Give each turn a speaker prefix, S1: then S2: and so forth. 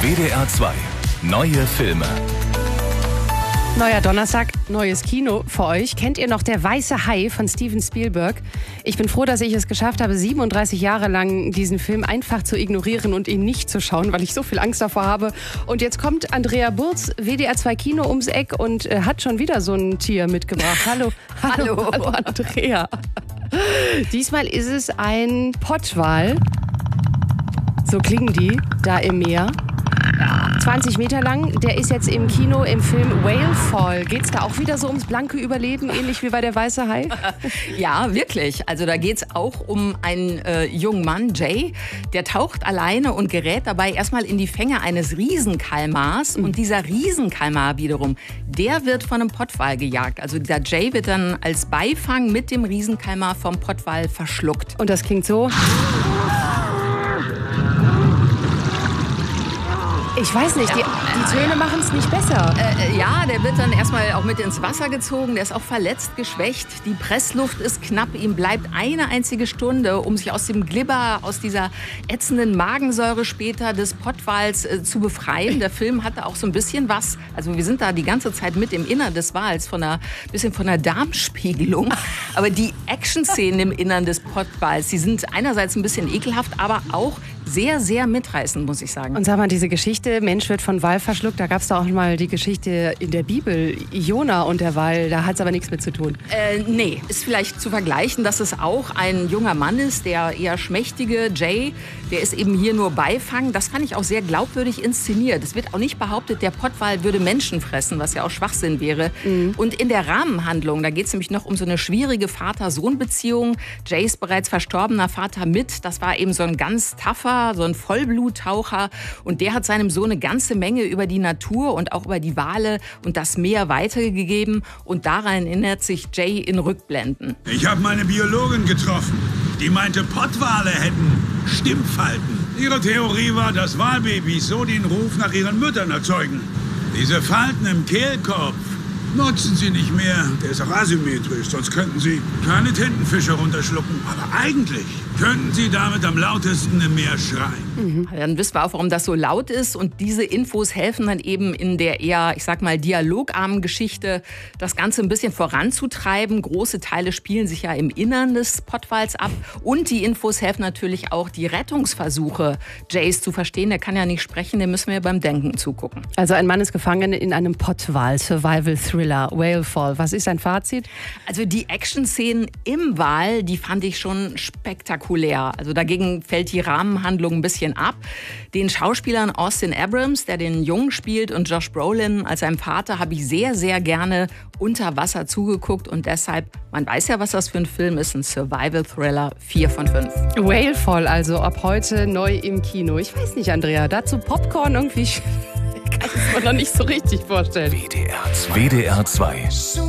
S1: WDR 2. Neue Filme.
S2: Neuer Donnerstag, neues Kino für euch. Kennt ihr noch Der weiße Hai von Steven Spielberg? Ich bin froh, dass ich es geschafft habe, 37 Jahre lang diesen Film einfach zu ignorieren und ihn nicht zu schauen, weil ich so viel Angst davor habe. Und jetzt kommt Andrea Burz, WDR 2 Kino ums Eck und hat schon wieder so ein Tier mitgebracht. Hallo Andrea. Diesmal ist es ein Pottwal. So klingen die da im Meer. 20 Meter lang, der ist jetzt im Kino im Film Whale Fall. Geht es da auch wieder so ums blanke Überleben, ähnlich wie bei Der weiße Hai?
S3: Ja, wirklich. Also da geht es auch um einen jungen Mann, Jay. Der taucht alleine und gerät dabei erstmal in die Fänge eines Riesenkalmars. Und dieser Riesenkalmar wiederum, der wird von einem Pottwal gejagt. Also dieser Jay wird dann als Beifang mit dem Riesenkalmar vom Pottwal verschluckt.
S2: Und das klingt so. Ich weiß nicht, die Töne machen es nicht besser.
S3: Ja, der wird dann erstmal auch mit ins Wasser gezogen. Der ist auch verletzt, geschwächt. Die Pressluft ist knapp. Ihm bleibt eine einzige Stunde, um sich aus dem Glibber, aus dieser ätzenden Magensäure später des Pottwals zu befreien. Der Film hatte auch so ein bisschen was. Also wir sind da die ganze Zeit mit im Innern des Wals, bisschen von der Darmspiegelung. Aber die Action-Szenen im Innern des Pottwals, die sind einerseits ein bisschen ekelhaft, aber auch sehr, sehr mitreißend, muss ich sagen.
S2: Und sag mal, diese Geschichte, Mensch wird von Wal verschluckt, da gab es doch auch mal die Geschichte in der Bibel, Jona und der Wal, da hat es aber nichts mit zu tun.
S3: Nee, ist vielleicht zu vergleichen, dass es auch ein junger Mann ist, der eher schmächtige Jay, der ist eben hier nur Beifang. Das fand ich auch sehr glaubwürdig inszeniert. Es wird auch nicht behauptet, der Pottwal würde Menschen fressen, was ja auch Schwachsinn wäre. Und in der Rahmenhandlung, da geht es nämlich noch um so eine schwierige Vater-Sohn-Beziehung. Jays bereits verstorbener Vater mit, das war eben so ein ganz tougher, so ein Vollbluttaucher. Und der hat seinem Sohn eine ganze Menge über die Natur und auch über die Wale und das Meer weitergegeben. Und daran erinnert sich Jay in Rückblenden.
S4: Ich habe meine Biologin getroffen. Die meinte, Pottwale hätten Stimmfalten. Ihre Theorie war, dass Walbabys so den Ruf nach ihren Müttern erzeugen. Diese Falten im Kehlkopf nutzen sie nicht mehr. Der ist auch asymmetrisch, sonst könnten sie keine Tintenfische runterschlucken. Aber eigentlich könnten sie damit am lautesten im Meer schreien.
S3: Dann wissen wir auch, warum das so laut ist. Und diese Infos helfen dann eben in der eher, ich sag mal, dialogarmen Geschichte, das Ganze ein bisschen voranzutreiben. Große Teile spielen sich ja im Innern des Pottwals ab. Und die Infos helfen natürlich auch, die Rettungsversuche Jays zu verstehen. Der kann ja nicht sprechen, dem müssen wir beim Denken zugucken.
S2: Also ein Mann ist gefangen in einem Pottwal, Survival-Thriller, Whale Fall. Was ist dein Fazit?
S3: Also die Action-Szenen im Wal, die fand ich schon spektakulär. Also dagegen fällt die Rahmenhandlung ein bisschen ab. Den Schauspielern Austin Abrams, der den Jungen spielt, und Josh Brolin als seinem Vater, habe ich sehr, sehr gerne unter Wasser zugeguckt. Und deshalb, man weiß ja, was das für ein Film ist, ein Survival-Thriller, 4 von 5.
S2: Whale Fall, also ab heute neu im Kino. Ich weiß nicht, Andrea, dazu Popcorn irgendwie kann ich es mir noch nicht so richtig vorstellen.
S1: WDR 2.